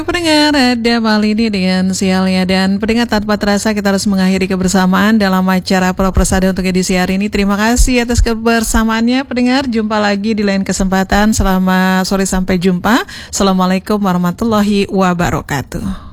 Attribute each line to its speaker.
Speaker 1: Pendengar, ada kali ini dengan sialnya. Dan pendengar, tanpa terasa kita harus mengakhiri kebersamaan dalam acara Pro Persada untuk edisi hari ini. Terima kasih atas kebersamaannya pendengar. Jumpa lagi di lain kesempatan. Selamat sore, sampai jumpa. Assalamualaikum warahmatullahi wabarakatuh.